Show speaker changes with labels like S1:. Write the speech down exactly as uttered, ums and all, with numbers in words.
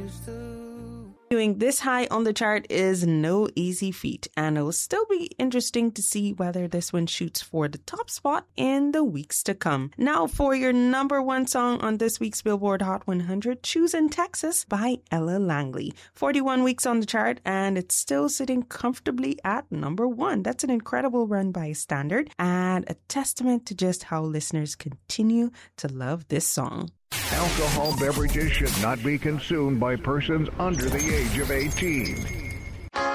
S1: Doing this high on the chart is no easy feat, and it'll still be interesting to see whether this one shoots for the top spot in the weeks to come. Now for your number one song on this week's Billboard Hot one hundred, Choosing Texas by Ella Langley. forty-one weeks on the chart, and it's still sitting comfortably at number one. That's an incredible run by Standard, and a testament to just how listeners continue to love this song.
S2: Alcohol beverages should not be consumed by persons under the age of eighteen.